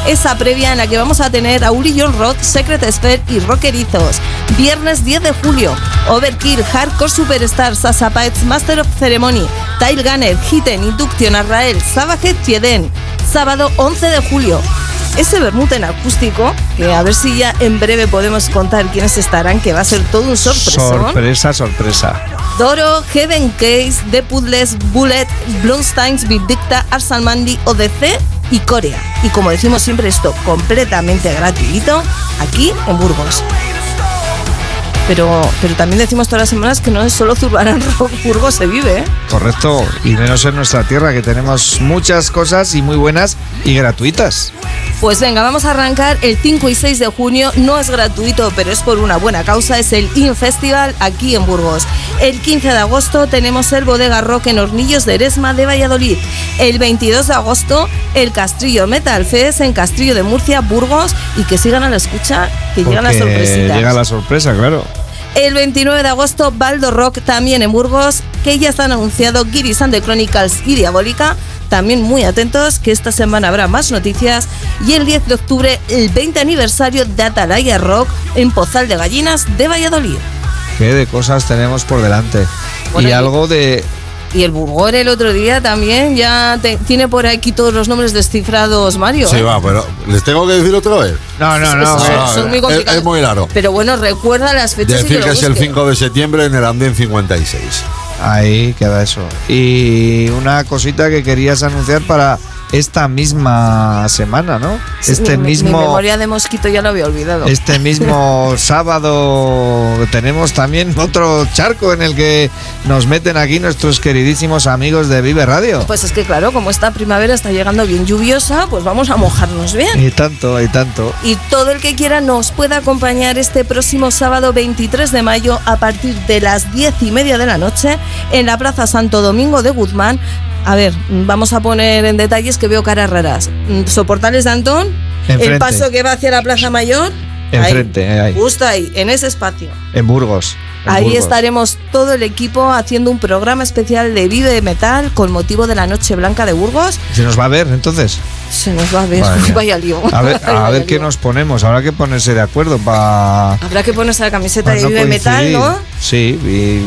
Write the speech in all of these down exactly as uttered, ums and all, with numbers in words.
esa previa en la que vamos a tener a Uli John Roth, Secret Sphere y Rockerizos. Viernes diez de julio, Overkill, Hardcore Superstar, Sasha Paez, Master of Ceremony, Tile Gunner, Hitten, Induction, Arrael, Savage, Tieden. Sábado once de julio, ese vermut en acústico, que a ver si ya en breve podemos contar quiénes estarán, que va a ser todo un sorpresón. Sorpresa, sorpresa. Doro, Heaven Case, The Puzzles, Bullet, Blumsteins, Vindicta, Arsal Mandy, O D C y Corea. Y como decimos siempre, esto completamente gratuito aquí en Burgos. Pero, pero también decimos todas las semanas que no es solo Zurbarán Rock, Burgos se vive, ¿eh? Correcto, y menos en nuestra tierra, que tenemos muchas cosas y muy buenas y gratuitas. Pues venga, vamos a arrancar el cinco y seis de junio. No es gratuito, pero es por una buena causa. Es el In Festival aquí en Burgos. El quince de agosto tenemos el Bodega Rock en Hornillos de Eresma de Valladolid. El veintidós de agosto el Castrillo Metal Fest en Castrillo de Murcia, Burgos. Y que sigan a la escucha, que Porque llegan las sorpresitas. Llega la sorpresa, claro. El veintinueve de agosto, Baldo Rock también en Burgos, que ya están anunciados Giris and the Chronicles y Diabólica. También muy atentos, que esta semana habrá más noticias. Y el diez de octubre, el veinte aniversario de Atalaya Rock en Pozal de Gallinas de Valladolid. Qué de cosas tenemos por delante. Bueno, y, y algo de... Y el Burgor el otro día también ya te, tiene por aquí todos los nombres descifrados, Mario. Sí, va, pero ¿les tengo que decir otra vez? No, no, no. Son, no, son muy es, complicados. es muy largo. Pero bueno, recuerda las fechas. Decir y que, que es el cinco de septiembre en el Andén cincuenta y seis. Ahí queda eso. Y una cosita que querías anunciar para esta misma semana, ¿no? Sí, este mi, mismo... mi memoria de mosquito ya lo había olvidado. Este mismo sábado tenemos también otro charco en el que nos meten aquí nuestros queridísimos amigos de Vive Radio. Pues es que claro, como esta primavera está llegando bien lluviosa, pues vamos a mojarnos bien. Y tanto, y tanto. Y todo el que quiera nos puede acompañar este próximo sábado veintitrés de mayo a partir de las diez y media de la noche en la Plaza Santo Domingo de Guzmán. A ver, vamos a poner en detalles que veo caras raras. Soportales de Antón, Enfrente. El paso que va hacia la Plaza Mayor. Enfrente, ahí, ahí. Justo ahí, en ese espacio. En Burgos. En Ahí Burgos. estaremos todo el equipo haciendo un programa especial de Vive Metal con motivo de la Noche Blanca de Burgos. ¿Se nos va a ver entonces? Se nos va a ver, Vale. vaya lío. A ver, a Vaya ver qué lío. nos ponemos. Habrá que ponerse de acuerdo para... Habrá que ponerse la camiseta para de no Vive Metal, coincidir. ¿no? Sí,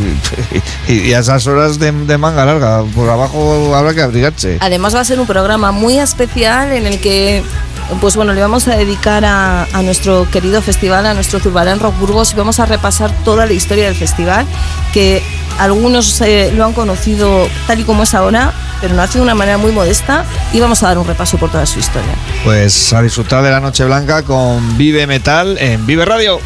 y, y- y a esas horas de, de manga larga, por abajo habrá que abrigarse. Además va a ser un programa muy especial en el que, pues bueno, le vamos a dedicar a, a nuestro querido festival, a nuestro Zurbarán Rock Burgos, y vamos a repasar toda la historia del festival, que algunos eh, lo han conocido tal y como es ahora, pero lo hace de una manera muy modesta, y vamos a dar un repaso por toda su historia. Pues a disfrutar de la Noche Blanca con Vive Metal en Vive Radio.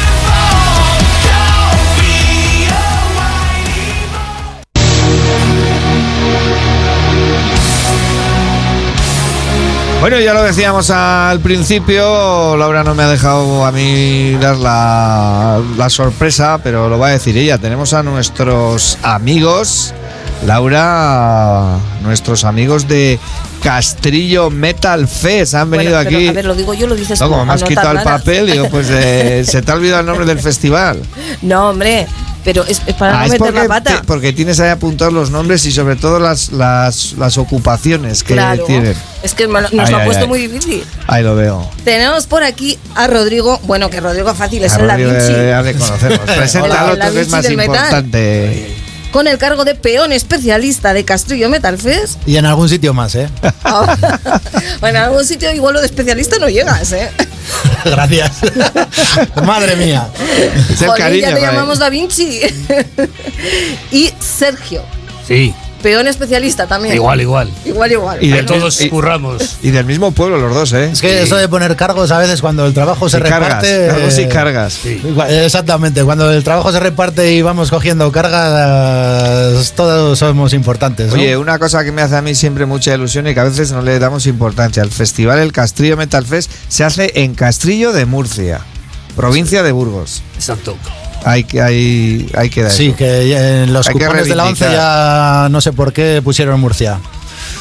Bueno, ya lo decíamos al principio, Laura no me ha dejado a mí dar la, la sorpresa, pero lo va a decir ella. Tenemos a nuestros amigos, Laura, nuestros amigos de Castrillo Metal Fest han venido Bueno, pero, aquí. a ver, lo digo yo, lo dices No, tú. como me has anotad quitado el nada. papel, digo, pues eh, se te ha olvidado el nombre del festival. No, hombre, pero es, es para Ah, no es meter porque, la pata. te- porque tienes ahí apuntados los nombres y sobre todo las, las, las ocupaciones que Claro, tienen. es que me lo- nos Ay, lo ha ay, puesto ay. muy difícil. Ahí lo veo. Tenemos por aquí a Rodrigo, bueno, que Rodrigo fácil es A el Da Rodrigo Vinci, ya le conocemos. Preséntalo El Da tú, que es Vinci más del metal. importante. con el cargo de peón especialista de Castrillo Metal Fest. Y en algún sitio más, ¿eh? Bueno, en algún sitio igual lo de especialista no llegas, ¿eh? Gracias. Madre mía. Es el Jolín, cariño. ya te con él. llamamos Da Vinci. Y Sergio, Sí, peón especialista también. igual, igual. Igual, igual. Y Que del- todos y- curramos. Y del mismo pueblo los dos, ¿eh? Es que eso de poner cargos a veces cuando el trabajo se Y cargas, reparte. cargos y eh, cargas. Sí. Exactamente, cuando el trabajo se reparte y vamos cogiendo cargas, todos somos importantes, ¿no? Oye, una cosa que me hace a mí siempre mucha ilusión y que a veces no le damos importancia. El festival, el Castrillo Metal Fest, se hace en Castrillo de Murcia, provincia de Burgos. Exacto. Hay que, hay, hay que dar Sí, eso. que en los Hay que cupones de la once reivindicar. ya no sé por qué pusieron Murcia.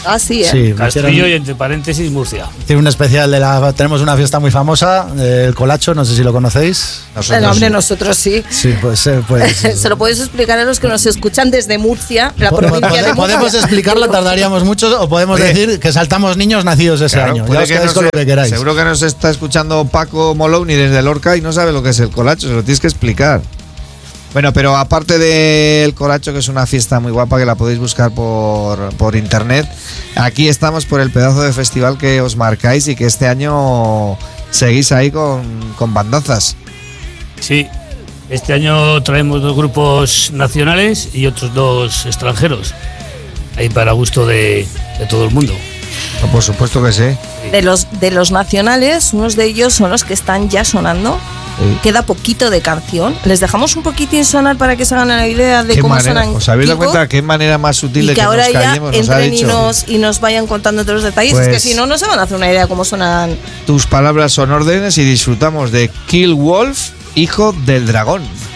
Ah, sí, ¿eh? Sí, Castillo hicieron- y entre paréntesis Murcia. Tiene un especial de la. Tenemos una fiesta muy famosa, el Colacho, no sé si lo conocéis. El hombre, nosotros sí. Sí, pues. eh, pues Se lo puedes explicar a los que nos escuchan desde Murcia, la po- provincia pode- de Murcia. podemos explicarlo, tardaríamos mucho, o podemos Oye. decir que saltamos niños nacidos ese Claro, año. puede Ya os que quedáis no con se- lo que queráis. Seguro que nos está escuchando Paco Moloni desde Lorca y no sabe lo que es el colacho, se lo tienes que explicar. Bueno, pero aparte del colacho, que es una fiesta muy guapa que la podéis buscar por, por internet, aquí estamos por el pedazo de festival que os marcáis y que este año seguís ahí con, con bandazas. Sí, este año traemos dos grupos nacionales y otros dos extranjeros. Ahí para gusto de, de todo el mundo. No, por supuesto que sí. De los, de los nacionales, unos de ellos son los que están ya sonando. Sí. Queda poquito de canción. Les dejamos un poquitín sonar para que se hagan la idea de ¿Qué cómo manera- sonan. ¿Os habéis dado Kiko? cuenta qué manera más sutil Y de que que ahora nos ya callemos nos ha entren y dicho? nos, y nos vayan contando todos los detalles. Pues- es que si no, no se van a hacer una idea cómo sonan. Tus palabras son órdenes y disfrutamos de Kill Wolf, hijo del dragón.